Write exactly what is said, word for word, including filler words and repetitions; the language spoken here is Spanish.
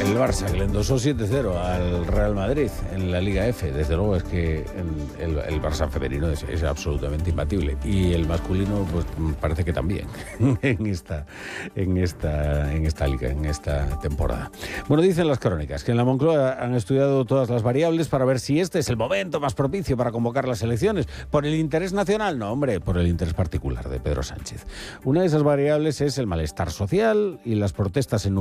el Barça, que le endosó siete cero al Real Madrid en la Liga F. Desde luego es que el, el, el Barça femenino es, es absolutamente imbatible. Y el masculino, pues parece que también, en esta, en esta, en esta liga, en esta temporada. Bueno, dicen las crónicas que en la Moncloa han estudiado todas las variables para ver si este es el momento más propicio para convocar las elecciones. ¿Por el interés nacional? No, hombre, por el interés particular de Pedro Sánchez. Una de esas variables es el malestar social y las protestas en